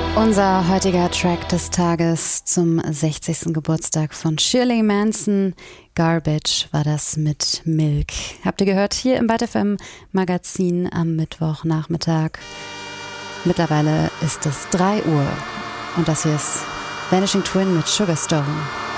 Unser heutiger Track des Tages zum 60. Geburtstag von Shirley Manson. Garbage war das mit Milk. Habt ihr gehört? Hier im Byte FM Magazin am Mittwochnachmittag. Mittlerweile ist es 3 Uhr und das hier ist Vanishing Twin mit Sugar Stone.